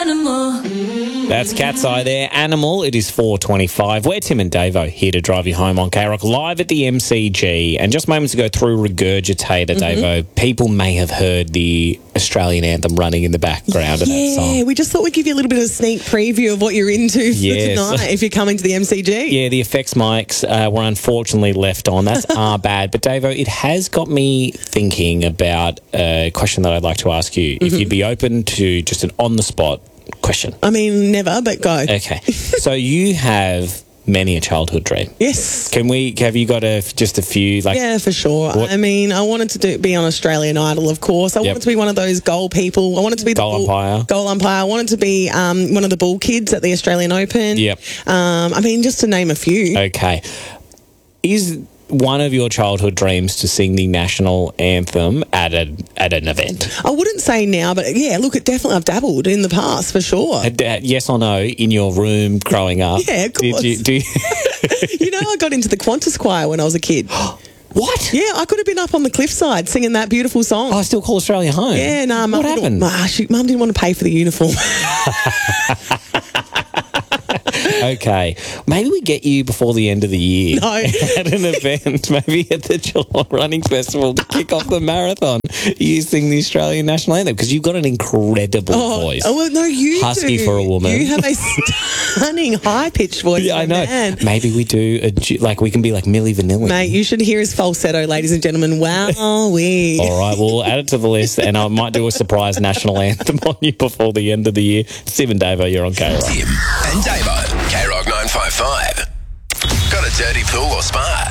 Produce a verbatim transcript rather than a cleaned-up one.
Animal. That's Cat's Eye there. Animal, it is four twenty-five. We're Tim and Davo here to drive you home on K-Rock live at the M C G. And just moments ago through Regurgitator, mm-hmm. Davo, people may have heard the Australian anthem running in the background of yeah, that song. Yeah, we just thought we'd give you a little bit of a sneak preview of what you're into for yes. tonight if you're coming to the M C G. Yeah, the effects mics uh, were unfortunately left on. That's our bad. But Davo, it has got me thinking about a question that I'd like to ask you. Mm-hmm. If you'd be open to just an on-the-spot question. I mean, never, but go. Okay. So you have many a childhood dream. Yes. Can we, have you got a, just a few? Like, yeah, for sure. What? I mean, I wanted to do, be on Australian Idol, of course. I yep. wanted to be one of those goal people. I wanted to be goal the bull, umpire. Goal umpire. I wanted to be um, one of the bull kids at the Australian Open. Yep. Um, I mean, just to name a few. Okay. Is one of your childhood dreams to sing the national anthem at a at an event? I wouldn't say now, but yeah, look, it definitely I've dabbled in the past for sure. Uh, yes or no, in your room growing up? Yeah, of course. Did you, do you, you know, I got into the Qantas choir when I was a kid. What? Yeah, I could have been up on the cliffside singing that beautiful song. Oh, I still call Australia home. Yeah, no, nah, what happened? Ah, shoot, Mum didn't want to pay for the uniform. Okay, maybe we get you before the end of the year no. at an event, maybe at the Geelong Running Festival to kick off the marathon. You sing the Australian national anthem because you've got an incredible oh, voice. Oh, well, no, you Husky do. for a woman. You have a stunning high-pitched voice. Yeah, I know. Man. Maybe we do, a, like we can be like Milli Vanilli. Mate, you should hear his falsetto, ladies and gentlemen. Wow, we. All right, well, we'll add it to the list and I might do a surprise national anthem on you before the end of the year. Tim and Davo, you're on K-Rock. Tim and Davo, K-Rock nine five five. Got a dirty pool or spa?